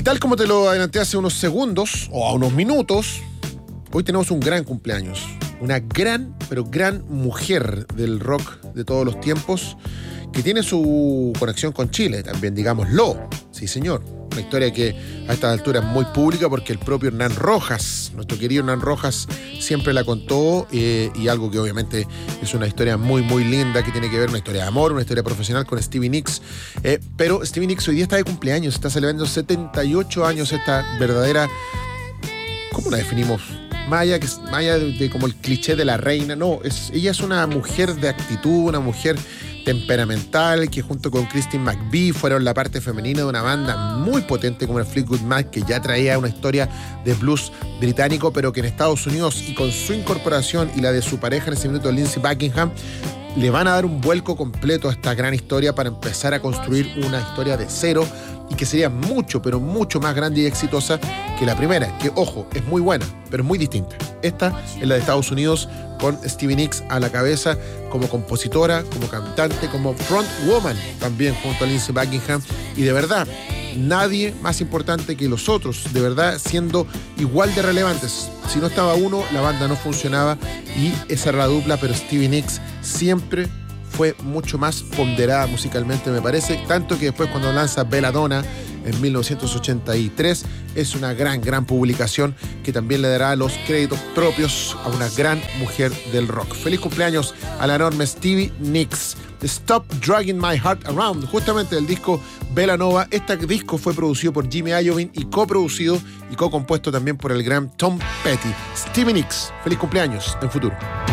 tal como te lo adelanté hace unos segundos, o a unos minutos, hoy tenemos un gran cumpleaños. Una gran, pero gran mujer del rock de todos los tiempos, que tiene su conexión con Chile también, digámoslo. Sí, señor. Una historia que a estas alturas es muy pública porque el propio Hernán Rojas, nuestro querido Hernán Rojas, siempre la contó, y algo que obviamente es una historia muy, muy linda, que tiene que ver una historia de amor, una historia profesional con Stevie Nicks. Pero Stevie Nicks hoy día está de cumpleaños, está celebrando 78 años, esta verdadera... ¿Cómo la definimos? Más allá de como el cliché de la reina, no, ella es una mujer de actitud, una mujer temperamental, que junto con Christine McVie fueron la parte femenina de una banda muy potente como el Fleetwood Mac, que ya traía una historia de blues británico, pero que en Estados Unidos, y con su incorporación y la de su pareja en ese minuto, Lindsey Buckingham, le van a dar un vuelco completo a esta gran historia para empezar a construir una historia de cero, y que sería mucho, pero mucho más grande y exitosa que la primera, que, ojo, es muy buena, pero es muy distinta. Esta es la de Estados Unidos, con Stevie Nicks a la cabeza como compositora, como cantante, como frontwoman también junto a Lindsey Buckingham, y de verdad, nadie más importante que los otros, de verdad, siendo igual de relevantes. Si no estaba uno, la banda no funcionaba, y esa era la dupla, pero Stevie Nicks siempre fue mucho más ponderada musicalmente, me parece, tanto que después cuando lanza Belladonna en 1983 es una gran publicación que también le dará los créditos propios a una gran mujer del rock. Feliz cumpleaños a la enorme Stevie Nicks. Stop Dragging My Heart Around, justamente del disco Bellanova. Este disco fue producido por Jimmy Iovine y coproducido y co-compuesto también por el gran Tom Petty. Stevie Nicks, feliz cumpleaños en futuro.